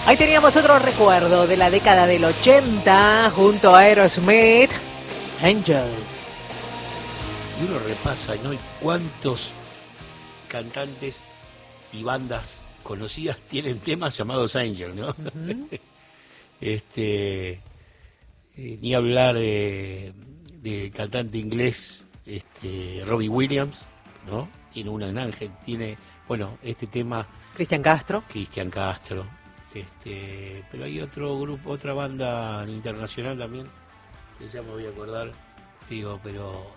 Ahí teníamos otro recuerdo de la década del 80 junto a Aerosmith, Angel. Y uno repasa, ¿no? Y cuántos cantantes y bandas conocidas tienen temas llamados Angel, ¿no? Uh-huh. Ni hablar de cantante inglés, Robbie Williams, ¿no? Tiene una en Ángel, tiene, bueno, este tema... Cristian Castro. Pero hay otro grupo, otra banda internacional también, que ya me voy a acordar, pero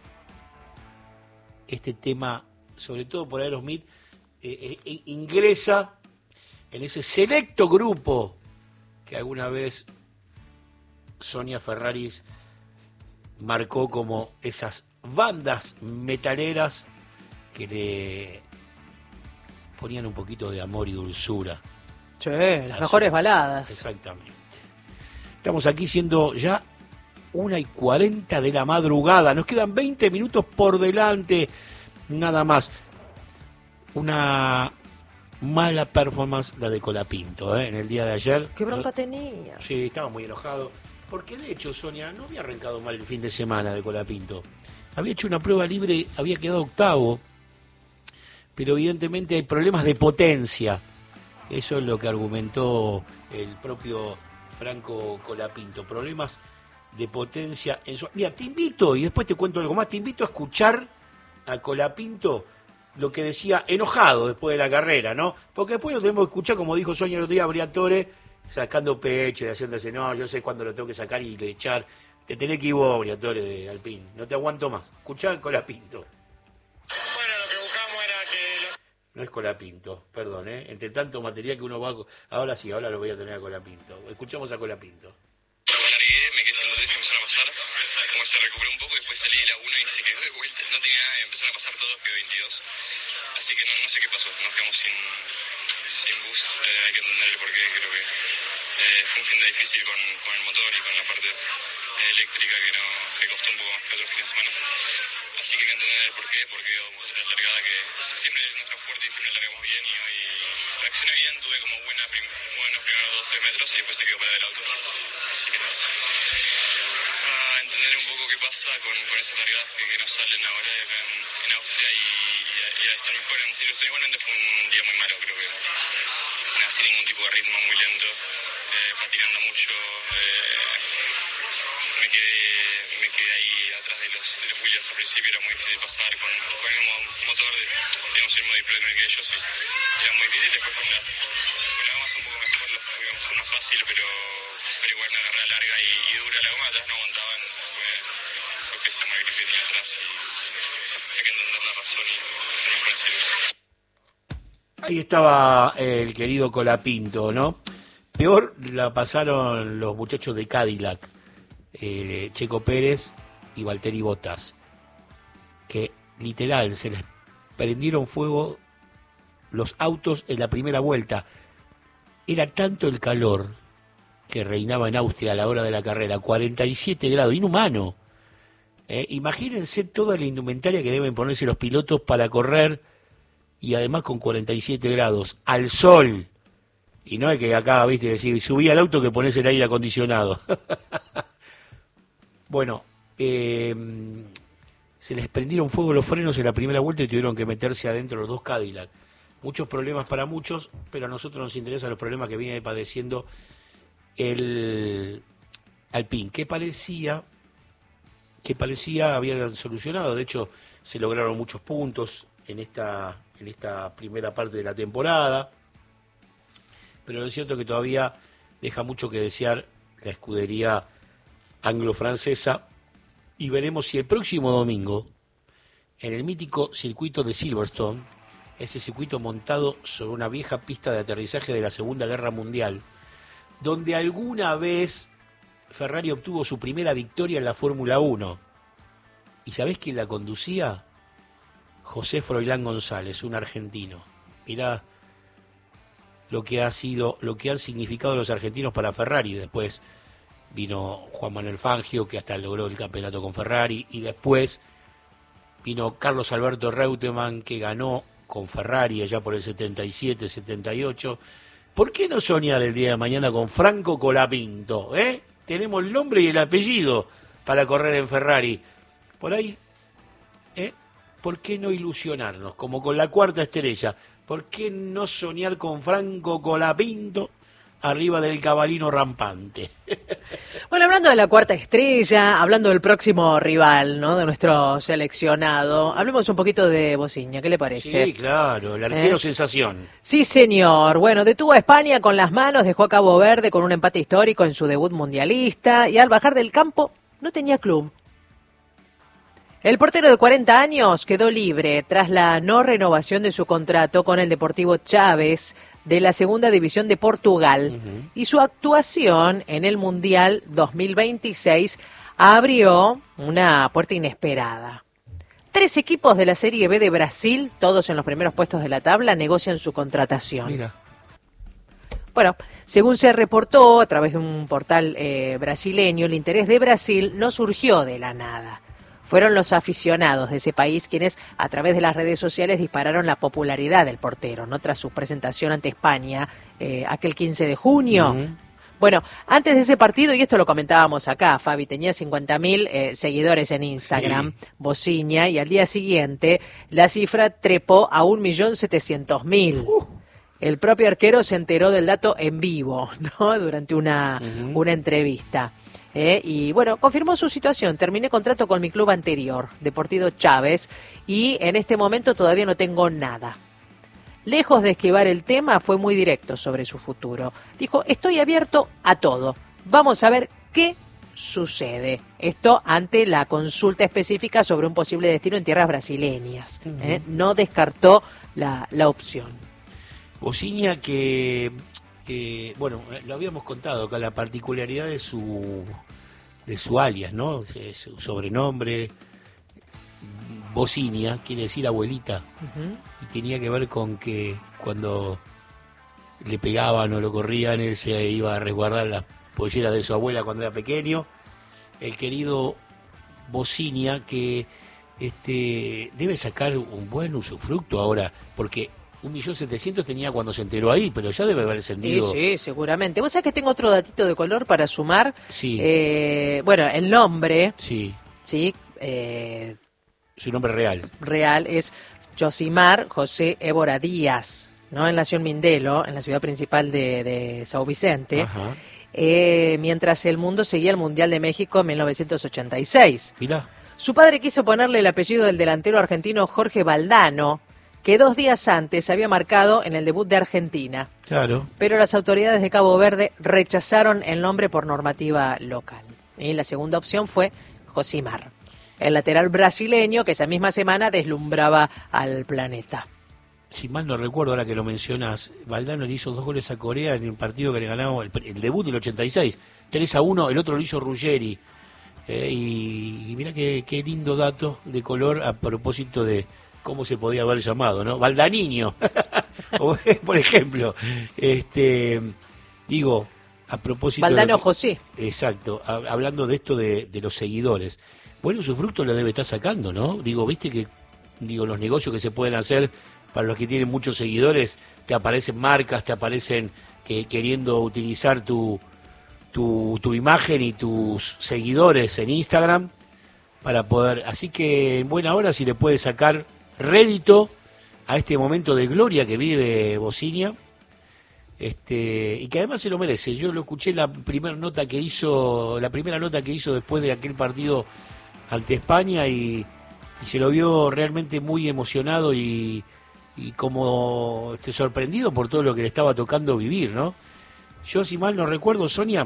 este tema, sobre todo por Aerosmith, ingresa en ese selecto grupo que alguna vez Sonia Ferraris marcó como esas bandas metaleras que le ponían un poquito de amor y dulzura. Sí, las mejores baladas. Exactamente. Estamos aquí siendo ya 1:40 de la madrugada. Nos quedan 20 minutos por delante, nada más. Una mala performance la de Colapinto, en el día de ayer. ¿Qué bronca tenía? Sí, estaba muy enojado. Porque de hecho, Sonia, no había arrancado mal el fin de semana de Colapinto. Había hecho una prueba libre, había quedado octavo. Pero evidentemente hay problemas de potencia. Eso es lo que argumentó el propio Franco Colapinto. Problemas de potencia en su... Mira, te invito, y después te cuento algo más, te invito a escuchar a Colapinto lo que decía enojado después de la carrera, ¿no? Porque después lo tenemos que escuchar, como dijo Sonia el otro día, Briatore, sacando pecho y haciéndose, no, yo sé cuándo lo tengo que sacar y echar. Te tenés que ir vos, Briatore, de Alpine. No te aguanto más. Escuchá a Colapinto. No es Colapinto, perdón, entre tanto material que uno va... Ahora sí, ahora lo voy a tener a Colapinto. Escuchamos a Colapinto. Largué, me quedé 103 y empezaron a pasar. Como se recuperó un poco, después salí de la 1 y se quedó de vuelta. No tenía nada, empezaron a pasar todos, quedó 22. Así que no sé qué pasó, nos quedamos sin boost. Hay que entender el porqué, creo que fue un fin de difícil con el motor y con la parte eléctrica que costó un poco más que otro fin de semana. Así que hay que entender el porqué, porque la largada que siempre es nuestra fuerte y siempre largamos bien y hoy reaccioné bien, tuve como buenos primeros 2-3 metros y después se quedó para el auto. Así que entender un poco qué pasa con esas largadas que no salen ahora acá en Austria y a estar mejor en serio. Igualmente fue un día muy malo, creo que sin ningún tipo de ritmo, muy lento, patinando mucho. Me quedé ahí atrás de los Williams al principio, era muy difícil pasar con el mismo motor, digamos el mismo deployment que ellos, y era muy difícil. Después con la goma un poco mejor, lo pudimos hacer más fácil, pero igual una carrera larga y dura, la goma atrás no aguantaban, fue pésima el que tenía atrás y hay que entender la razón y ser mejor en serio. Ahí estaba el querido Colapinto, ¿no? Peor la pasaron los muchachos de Cadillac, Checo Pérez y Valtteri Bottas, que literal se les prendieron fuego los autos en la primera vuelta. Era tanto el calor que reinaba en Austria a la hora de la carrera, 47 grados, inhumano. Imagínense toda la indumentaria que deben ponerse los pilotos para correr, y además con 47 grados, al sol. Y no es que acá, viste, decir, subí al auto que pones el aire acondicionado. Bueno, se les prendieron fuego los frenos en la primera vuelta y tuvieron que meterse adentro los dos Cadillac. Muchos problemas para muchos, pero a nosotros nos interesan los problemas que viene padeciendo el Alpine, que parecía habían solucionado. De hecho, se lograron muchos puntos en esta primera parte de la temporada, pero lo es cierto que todavía deja mucho que desear la escudería anglo-francesa, y veremos si el próximo domingo, en el mítico circuito de Silverstone, ese circuito montado sobre una vieja pista de aterrizaje de la Segunda Guerra Mundial, donde alguna vez Ferrari obtuvo su primera victoria en la Fórmula 1. ¿Y sabés quién la conducía? José Froilán González, un argentino. Mirá lo que han significado los argentinos para Ferrari. Después vino Juan Manuel Fangio, que hasta logró el campeonato con Ferrari, y después vino Carlos Alberto Reutemann, que ganó con Ferrari allá por el 77, 78, ¿Por qué no soñar el día de mañana con Franco Colapinto? Tenemos el nombre y el apellido para correr en Ferrari. Por ahí, ¿por qué no ilusionarnos? Como con la cuarta estrella. ¿Por qué no soñar con Franco Colapinto arriba del cabalino rampante? Bueno, hablando de la cuarta estrella, hablando del próximo rival, ¿no? De nuestro seleccionado, hablemos un poquito de Bociña, ¿qué le parece? Sí, claro, el arquero sensación. Sí, señor. Bueno, detuvo a España con las manos, dejó a Cabo Verde con un empate histórico en su debut mundialista y al bajar del campo no tenía club. El portero de 40 años quedó libre tras la no renovación de su contrato con el Deportivo Chaves de la Segunda División de Portugal, y su actuación en el Mundial 2026 abrió una puerta inesperada. 3 equipos de la Serie B de Brasil, todos en los primeros puestos de la tabla, negocian su contratación. Mira. Bueno, según se reportó a través de un portal brasileño, el interés de Brasil no surgió de la nada. Fueron los aficionados de ese país quienes a través de las redes sociales dispararon la popularidad del portero, ¿no? Tras su presentación ante España aquel 15 de junio. Bueno, antes de ese partido, y esto lo comentábamos acá, Fabi, tenía 50.000 seguidores en Instagram, sí, Bociña, y al día siguiente la cifra trepó a 1.700.000. El propio arquero se enteró del dato en vivo, ¿no? Durante una entrevista. Y bueno, confirmó su situación. Terminé contrato con mi club anterior, Deportivo Chaves, y en este momento todavía no tengo nada. Lejos de esquivar el tema, fue muy directo sobre su futuro. Dijo, estoy abierto a todo. Vamos a ver qué sucede. Esto ante la consulta específica sobre un posible destino en tierras brasileñas. No descartó la opción. Bociña que... bueno, lo habíamos contado acá, la particularidad de su alias, ¿no? Su sobrenombre, Bociña, quiere decir abuelita, y tenía que ver con que cuando le pegaban o lo corrían, él se iba a resguardar las polleras de su abuela cuando era pequeño. El querido Bociña que debe sacar un buen usufructo ahora, porque 1.700.000 tenía cuando se enteró ahí, pero ya debe haber ascendido. Sí, seguramente. Vos sabés que tengo otro datito de color para sumar. Sí. Bueno, el nombre. Sí. Sí. Su nombre real. Real es Josimar José Évora Díaz, ¿no? Él nació en Mindelo, en la ciudad principal de São Vicente. Ajá. Mientras el mundo seguía el Mundial de México en 1986. Mirá. Su padre quiso ponerle el apellido del delantero argentino Jorge Valdano, que 2 días antes había marcado en el debut de Argentina. Claro. Pero las autoridades de Cabo Verde rechazaron el nombre por normativa local. Y la segunda opción fue Josimar, el lateral brasileño que esa misma semana deslumbraba al planeta. Si mal no recuerdo, ahora que lo mencionas, Valdano le hizo 2 goles a Corea en el partido que le ganamos, el debut del 86, 3-1, el otro lo hizo Ruggeri. Y mira qué lindo dato de color a propósito de cómo se podía haber llamado, ¿no? Valdaniño, por ejemplo. Digo, a propósito... Valdano José. Exacto, hablando de esto de los seguidores. Bueno, su fruto lo debe estar sacando, ¿no? Digo, viste que los negocios que se pueden hacer para los que tienen muchos seguidores, te aparecen marcas, te aparecen queriendo utilizar tu imagen y tus seguidores en Instagram para poder... Así que en buena hora si le puede sacar rédito a este momento de gloria que vive Bociña, y que además se lo merece. Yo lo escuché la primera nota que hizo después de aquel partido ante España y se lo vio realmente muy emocionado y como sorprendido por todo lo que le estaba tocando vivir, ¿no? Yo, si mal no recuerdo, Sonia,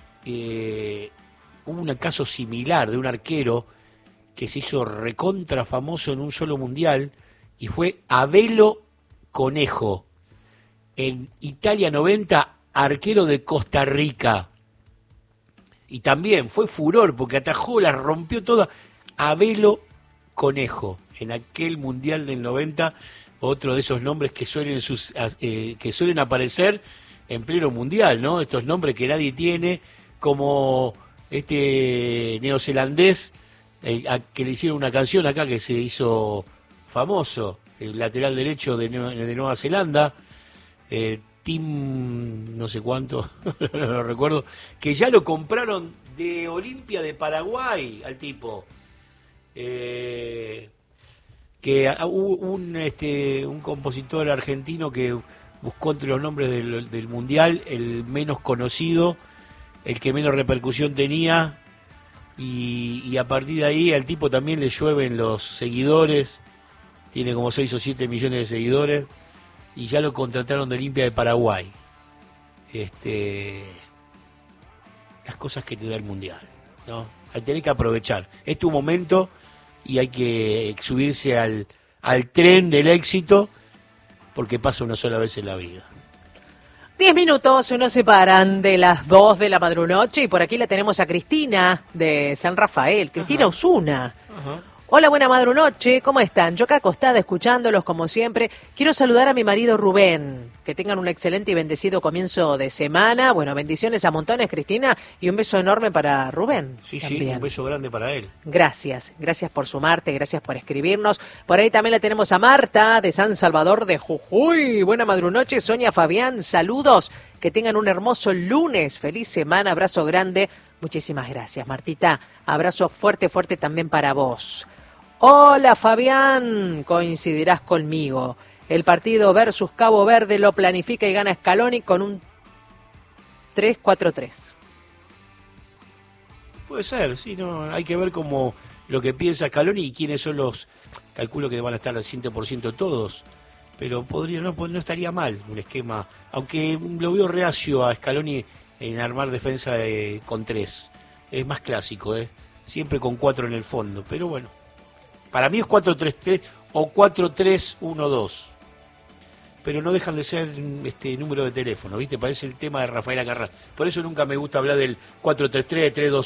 hubo un caso similar de un arquero que se hizo recontra famoso en un solo mundial, y fue Abelo Conejo, en Italia 90, arquero de Costa Rica. Y también fue furor, porque atajó, la rompió toda. Abelo Conejo, en aquel mundial del 90, otro de esos nombres que suelen aparecer en pleno mundial, ¿no? Estos nombres que nadie tiene, como este neozelandés, que le hicieron una canción acá que se hizo famoso, el lateral derecho de Nueva Zelanda, Team no sé cuánto, no lo recuerdo, que ya lo compraron de Olimpia de Paraguay al tipo. Que hubo un compositor argentino que buscó entre los nombres del mundial el menos conocido, el que menos repercusión tenía, y a partir de ahí al tipo también le llueven los seguidores, tiene como 6 o 7 millones de seguidores, y ya lo contrataron de Olimpia de Paraguay. Las cosas que te da el mundial, ¿no? Hay que tener que aprovechar. Es tu momento y hay que subirse al tren del éxito, porque pasa una sola vez en la vida. 10 minutos nos separan de las 2 de la madrunoche y por aquí la tenemos a Cristina de San Rafael, Cristina Osuna. Ajá. Hola, buena madrunoche, ¿cómo están? Yo acá acostada escuchándolos como siempre. Quiero saludar a mi marido Rubén. Que tengan un excelente y bendecido comienzo de semana. Bueno, bendiciones a montones, Cristina, y un beso enorme para Rubén. Sí, también. sí, un beso grande para él. Gracias por sumarte, gracias por escribirnos. Por ahí también la tenemos a Marta de San Salvador de Jujuy. Buena madrunoche, Sonia Fabián, saludos. Que tengan un hermoso lunes, feliz semana, abrazo grande. Muchísimas gracias, Martita. Abrazo fuerte, fuerte también para vos. Hola, Fabián. Coincidirás conmigo. El partido versus Cabo Verde lo planifica y gana Scaloni con un 3-4-3. Puede ser, sí, no, hay que ver como lo que piensa Scaloni y quiénes son los, calculo que van a estar al 100% todos, pero podría no estaría mal un esquema, aunque lo veo reacio a Scaloni en armar defensa con 3. Es más clásico, siempre con 4 en el fondo, pero bueno. Para mí es 4-3-3 o 4-3-1-2. Pero no dejan de ser número de teléfono, ¿viste? Parece el tema de Rafael Acarrá. Por eso nunca me gusta hablar del 4-3-3, 3-2.